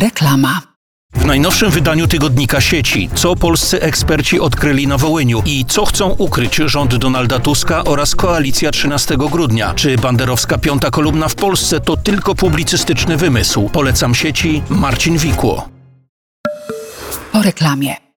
Reklama. W najnowszym wydaniu tygodnika Sieci, co polscy eksperci odkryli na Wołyniu i co chcą ukryć rząd Donalda Tuska oraz koalicja 13 grudnia. Czy banderowska piąta kolumna w Polsce to tylko publicystyczny wymysł? Polecam Sieci, Marcin Wikło. Po reklamie.